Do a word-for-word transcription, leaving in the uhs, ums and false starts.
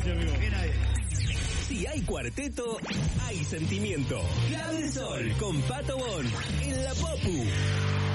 Si hay cuarteto, hay sentimiento. Clave del Sol con Pato Bon en la Popu.